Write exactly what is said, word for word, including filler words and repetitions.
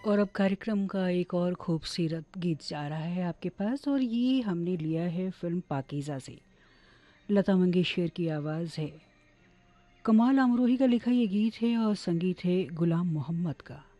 और अब कार्यक्रम का एक और खूबसूरत गीत जा रहा है आपके पास, और ये हमने लिया है फिल्म पाकीज़ा से। लता मंगेशकर की आवाज़ है, कमाल अमरोही का लिखा ये गीत है और संगीत है गुलाम मोहम्मद का।